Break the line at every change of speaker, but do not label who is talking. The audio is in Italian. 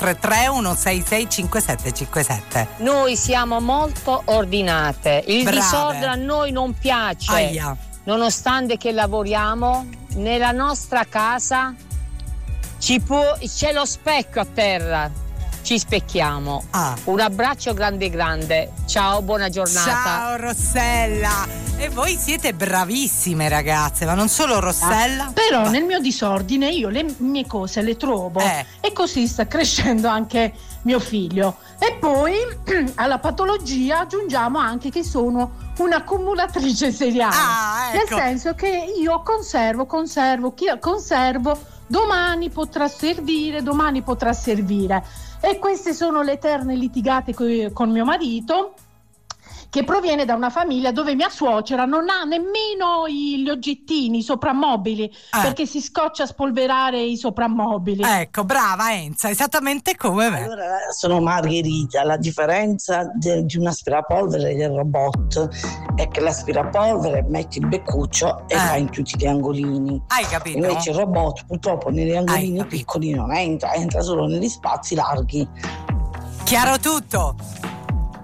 331 66 5757.
Noi siamo molto ordinate, il
Brave.
disordine a noi non piace.
Aia.
Nonostante che lavoriamo nella nostra casa c'è lo specchio a terra, ci specchiamo. Un abbraccio grande, ciao, buona giornata.
Ciao Rossella. E voi siete bravissime ragazze, ma non solo Rossella.
Però nel mio disordine io le mie cose le trovo e così sta crescendo anche mio figlio. E poi alla patologia aggiungiamo anche che sono un'accumulatrice seriale,
ecco.
nel senso che io conservo, domani potrà servire. E queste sono le eterne litigate con mio marito, che proviene da una famiglia dove mia suocera non ha nemmeno gli oggettini, i soprammobili, perché si scoccia a spolverare i soprammobili.
Ecco, brava Enza, esattamente come me.
Allora, sono Margherita. La differenza di un aspirapolvere e del robot è che l'aspirapolvere metti il beccuccio e fa in tutti gli angolini.
Hai capito?
Invece il robot purtroppo negli angolini piccoli non entra solo negli spazi larghi.
Chiaro tutto.